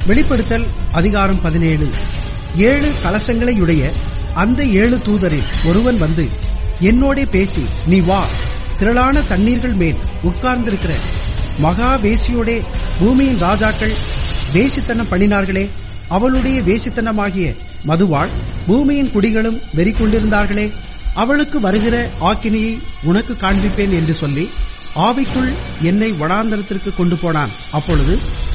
வெளிப்படுத்தல் அதிகாரம் 17. 7 கலசங்களையுடைய அந்த 7 தூதரில் ஒருவன் வந்து என்னோடே பேசி, நீ வா, திரளான தண்ணீர்கள் மேல் உட்கார்ந்திருக்கிற மகா வேசியோடே பூமியின் ராஜாக்கள் வேசித்தனம் பண்ணினார்களே, அவளுடைய வேசித்தனமாகிய மதுவாள் பூமியின் குடிகளும் வெறி கொண்டிருந்தார்களே, அவளுக்கு வருகிற ஆக்கினியை உனக்கு காண்பிப்பேன் என்று சொல்லி ஆவிக்குள் என்னை வனாந்தரத்திற்கு கொண்டு போனான். அப்பொழுது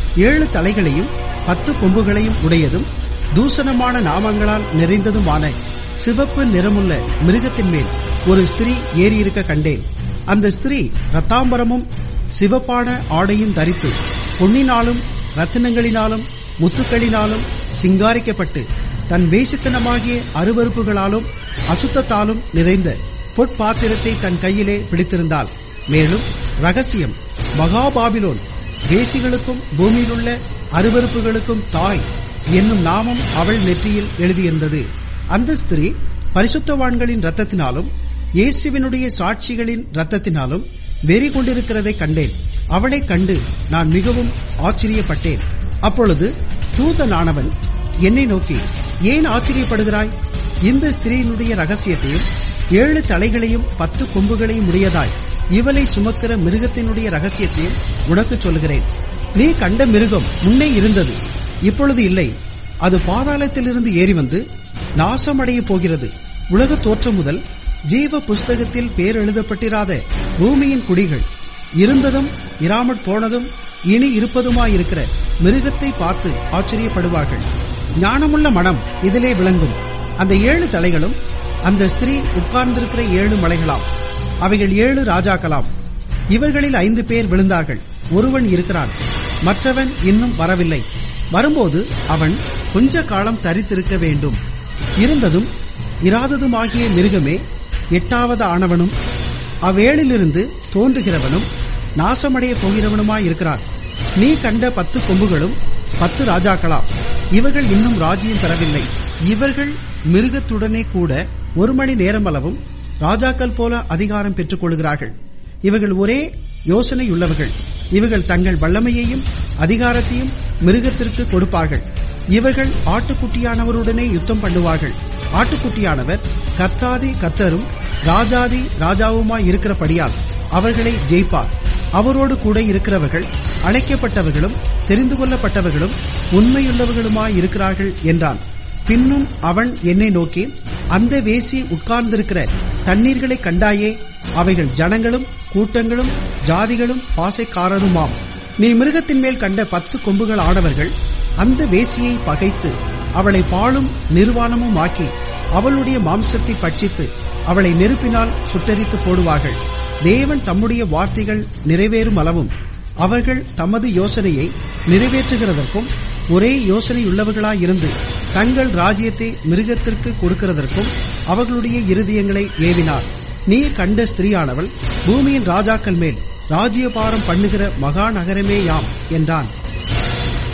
7 தலைகளையும் 10 கொம்புகளையும் உடையதும் தூஷணமான நாமங்களால் நிறைந்ததுமான சிவப்பு நிறமுள்ள மிருகத்தின் மேல் ஒரு ஸ்திரீ ஏறியிருக்க கண்டேன். அந்த ஸ்திரீ இரத்தாம்பரமும் சிவப்பான ஆடையும் தரித்து பொன்னினாலும் ரத்தினங்களினாலும் முத்துக்களினாலும் சிங்காரிக்கப்பட்டு தன் வேசித்தனமாகிய அருவருப்புகளாலும் அசுத்தத்தாலும் நிறைந்த பொற்பாத்திரத்தை தன் கையிலே பிடித்திருந்தாள். மேலும் ரகசியம், மகாபாபிலோன் வேசிகளுக்கும் பூமியிலுள்ள அருவருப்புகளுக்கும் தாய் என்னும் நாமம் அவள் நெற்றியில் எழுதியிருந்தது. அந்த ஸ்திரீ பரிசுத்தவான்களின் இரத்தத்தினாலும் இயேசுவினுடைய சாட்சிகளின் இரத்தத்தினாலும் வெறி கொண்டிருக்கிறதை கண்டேன். அவளை கண்டு நான் மிகவும் ஆச்சரியப்பட்டேன். அப்பொழுது தூதனானவன் என்னை நோக்கி, ஏன் ஆச்சரியப்படுகிறாய்? இந்த ஸ்திரீயினுடைய ரகசியத்தையும் 7 தலைகளையும் 10 கொம்புகளையும் உடையதாய் இவளை சுமக்கிற மிருகத்தினுடைய ரகசியத்தையும் உனக்கு சொல்கிறேன். நீ கண்ட மிருகம் முன்னே இருந்தது, இப்பொழுது இல்லை. அது பாதாளத்திலிருந்து ஏறி வந்து நாசமடைய போகிறது. உலக தோற்றம் முதல் ஜீவ புஸ்தகத்தில் பேர் எழுதப்பட்டிராத பூமியின் குடிகள் இருந்ததும் இராமற் போனதும் இனி இருப்பதுமாயிருக்கிற மிருகத்தை பார்த்து ஆச்சரியப்படுவார்கள். ஞானமுள்ள மனம் இதிலே விளங்கும். அந்த 7 தலைகளும் அந்த ஸ்திரீ உட்கார்ந்திருக்கிற 7 மலைகளாம். அவைகள் 7 ராஜாக்களாம். இவர்களில் 5 பேர் விழுந்தார்கள். ஒருவன் இருக்கிறான், மற்றவன் இன்னும் வரவில்லை. வரும்போது அவன் கொஞ்ச காலம் தரித்திருக்க வேண்டும். இருந்ததும் இராததுமாகிய மிருகமே 8வது ஆனவனும் அவ்வேளிலிருந்து தோன்றுகிறவனும் நாசமடைய போகிறவனுமாயிருக்கிறான். நீ கண்ட 10 கொம்புகளும் 10 ராஜாக்களாம். இவர்கள் இன்னும் ராஜ்யம் பெறவில்லை. இவர்கள் மிருகத்துடனே கூட 1 மணி நேரமளவும் ராஜாக்கள் போல அதிகாரம் பெற்றுக் கொள்கிறார்கள். இவர்கள் ஒரே யோசனையுள்ளவர்கள். இவர்கள் தங்கள் வல்லமையையும் அதிகாரத்தையும் மிருகத்திற்கு கொடுப்பார்கள். இவர்கள் ஆட்டுக்குட்டியானவருடனே யுத்தம் பண்ணுவார்கள். ஆட்டுக்குட்டியானவர் கர்த்தாதி கர்த்தரும் ராஜாதி ராஜாவுமாய் இருக்கிறபடியால் அவர்களை ஜெயிப்பார். அவரோடு கூட இருக்கிறவர்கள் அழைக்கப்பட்டவர்களும் தெரிந்து கொள்ளப்பட்டவர்களும் உண்மையுள்ளவர்களுமாயிருக்கிறார்கள் என்றான். பின்னும் அவன் என்னை நோக்கி, அந்த வேசி உட்கார்ந்திருக்கிற தண்ணீர்களை கண்டாயே, அவைகள் ஜனங்களும் கூட்டங்களும் ஜாதிகளும் பாசைக்காரருமாம். நீ மிருகத்தின் மேல் கண்ட 10 கொம்புகள் ஆனவர்கள் அந்த வேசியை பகைத்து அவளை பாழும் நிர்வாணமும் ஆக்கி அவளுடைய மாம்சத்தை பட்சித்து அவளை நெருப்பினால் சுட்டெரித்து போடுவார்கள். தேவன் தம்முடைய வார்த்தைகள் நிறைவேறும் அளவும் அவர்கள் தமது யோசனையை நிறைவேற்றுகிறதற்கும் ஒரே யோசனையுள்ளவர்களாயிருந்து தங்கள் ராஜ்யத்தை மிருகத்திற்கு கொடுக்கிறதற்கும் அவர்களுடைய இருதயங்களை ஏவினார். நீ கண்ட ஸ்திரீயானவள் பூமியின் ராஜாக்கள் மேல் ராஜ்யபாரம் பண்ணுகிற மகா நகரமேயாம் என்றான்.